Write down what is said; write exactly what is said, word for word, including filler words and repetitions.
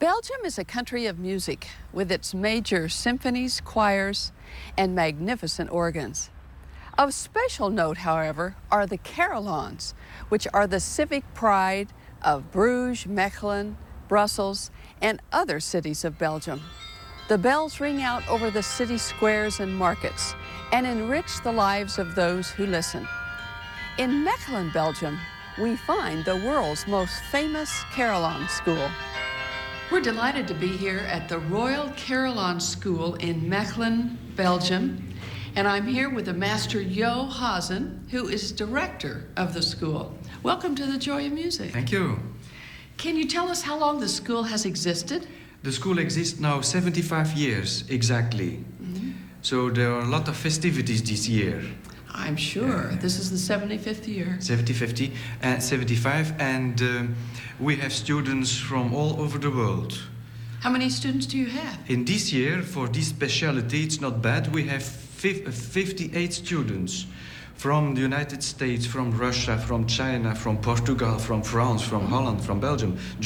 Belgium is a country of music with its major symphonies, choirs, and magnificent organs. Of special note, however, are the carillons, which are the civic pride of Bruges, Mechelen, Brussels, and other cities of Belgium. The bells ring out over the city squares and markets and enrich the lives of those who listen. In Mechelen, Belgium, we find the world's most famous carillon school. We're delighted to be here at the Royal Carillon School in Mechelen, Belgium. And I'm here with the Master Jo Hazen, who is director of the school. Welcome to the Joy of Music. Thank you. Can you tell us how long the school has existed? The school exists now seventy-five years, exactly. Mm-hmm. So there are a lot of festivities this year. I'm sure. Yeah. This is the seventy-fifth year. seventy-fifth, uh, seventy-five, and uh, we have students from all over the world. How many students do you have? In this year, for this specialty, it's not bad. We have fifty-eight students from the United States, from Russia, from China, from Portugal, from France, from Holland, from Belgium.